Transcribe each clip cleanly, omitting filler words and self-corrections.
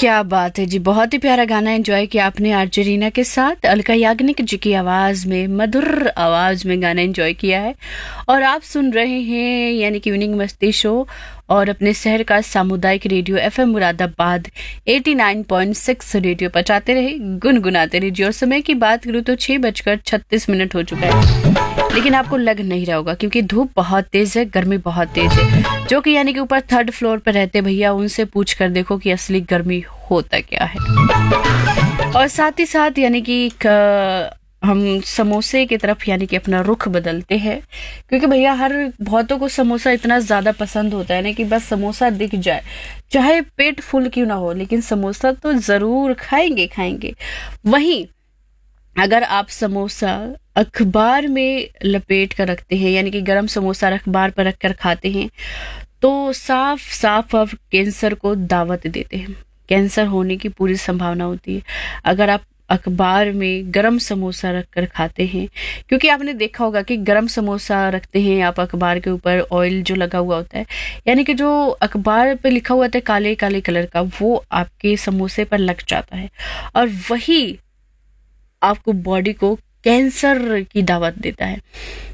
क्या बात है जी, बहुत ही प्यारा गाना एंजॉय किया आपने आरजे रीना के साथ। अलका याग्निक जी की आवाज में, मधुर आवाज में गाना एंजॉय किया है। और आप सुन रहे हैं यानी कि इवनिंग मस्ती शो और अपने शहर का सामुदायिक रेडियो एफएम मुरादाबाद 89.6 रेडियो पचाते रहे, गुनगुनाते रहिए। और समय की बात करूँ तो 6:36 हो चुका है, लेकिन आपको लग नहीं रहा होगा क्योंकि धूप बहुत तेज है, गर्मी बहुत तेज है। जो कि यानी कि ऊपर 3rd फ्लोर पर रहते भैया, उनसे पूछ कर देखो कि असली गर्मी होता क्या है। और साथ ही साथ यानी कि हम समोसे की तरफ यानी कि अपना रुख बदलते हैं, क्योंकि भैया हर बहुतों को समोसा इतना ज्यादा पसंद होता है ना कि बस समोसा दिख जाए, चाहे पेट फुल क्यों ना हो, लेकिन समोसा तो जरूर खाएंगे खाएंगे। वहीं अगर आप समोसा अखबार में लपेट कर रखते हैं, यानी कि गरम समोसा अखबार पर रखकर खाते हैं, तो साफ साफ आप कैंसर को दावत देते हैं। कैंसर होने की पूरी संभावना होती है अगर आप अखबार में गरम समोसा रखकर खाते हैं, क्योंकि आपने देखा होगा कि गरम समोसा रखते हैं आप अखबार के ऊपर, ऑयल जो लगा हुआ होता है, यानी कि जो अखबार पे लिखा हुआ होता है काले काले कलर का, वो आपके समोसे पर लग जाता है और वही आपको बॉडी को कैंसर की दावत देता है।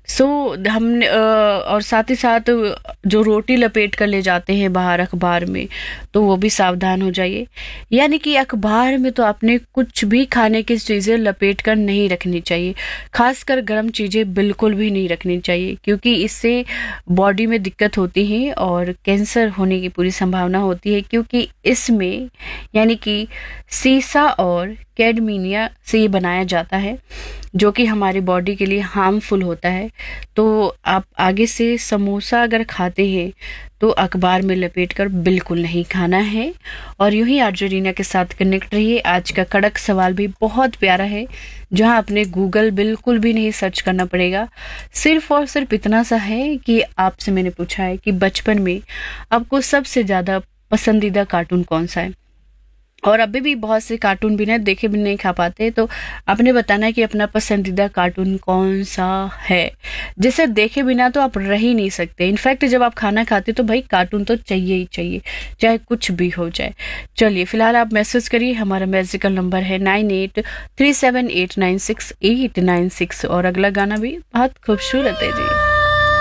हमने और साथ ही साथ जो रोटी लपेट कर ले जाते हैं बाहर अखबार में, तो वो भी सावधान हो जाइए। यानी कि अखबार में तो आपने कुछ भी खाने की चीज़ें लपेट कर नहीं रखनी चाहिए, खासकर गर्म चीज़ें बिल्कुल भी नहीं रखनी चाहिए, क्योंकि इससे बॉडी में दिक्कत होती है और कैंसर होने की पूरी संभावना होती है। क्योंकि इसमें यानी कि सीसा और कैडमिनिया से ये बनाया जाता है, जो कि हमारी बॉडी के लिए हार्मफुल होता है। तो आप आगे से समोसा अगर खाते हैं तो अखबार में लपेट कर बिल्कुल नहीं खाना है। और यूं ही आरजे रीना के साथ कनेक्ट रहिए। आज का कड़क सवाल भी बहुत प्यारा है, जहां अपने गूगल बिल्कुल भी नहीं सर्च करना पड़ेगा। सिर्फ और सिर्फ इतना सा है कि आपसे मैंने पूछा है कि बचपन में आपको सबसे ज्यादा पसंदीदा कार्टून कौन सा है। और अभी भी बहुत से कार्टून भी ना देखे भी नहीं खा पाते, तो आपने बताना है कि अपना पसंदीदा कार्टून कौन सा है, जिसे देखे बिना तो आप रह ही नहीं सकते। इनफैक्ट जब आप खाना खाते तो भाई कार्टून तो चाहिए ही चाहिए, चाहे कुछ भी हो जाए। चलिए फिलहाल आप मैसेज करिए, हमारा मैजिकल नंबर है 9837896896। और अगला गाना भी बहुत खूबसूरत है जी।